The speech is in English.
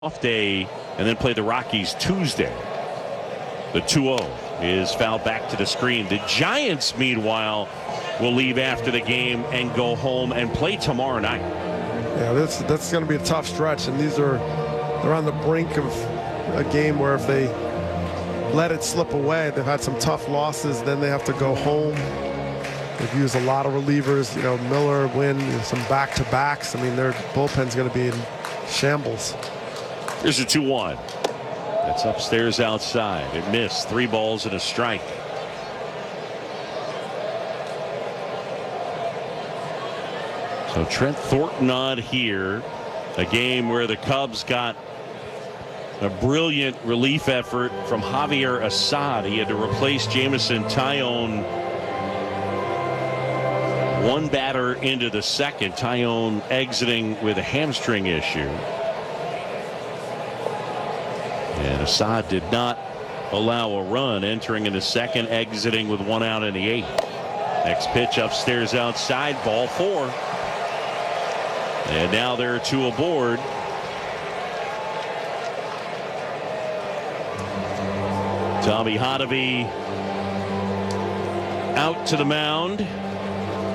off day and then play the Rockies Tuesday. The 2-0 is fouled back to the screen. The Giants, meanwhile, will leave after the game and go home and play tomorrow night. Yeah, that's going to be a tough stretch, and they're on the brink of a game where if they let it slip away, they've had some tough losses. Then they have to go home. They've used a lot of relievers. You know, Miller, Wynn, some back-to-backs. I mean, their bullpen's going to be in shambles. Here's a 2-1. That's upstairs outside. It missed. 3 balls and a strike. So Trent Thornton on here. A game where the Cubs got a brilliant relief effort from Javier Assad. He had to replace Jameson Taillon. One batter into the second. Taillon exiting with a hamstring issue. And Assad did not allow a run, entering in the second, exiting with 1 out in the 8th. Next pitch upstairs outside, ball 4. And now there are 2 aboard. Tommy Hotovy out to the mound.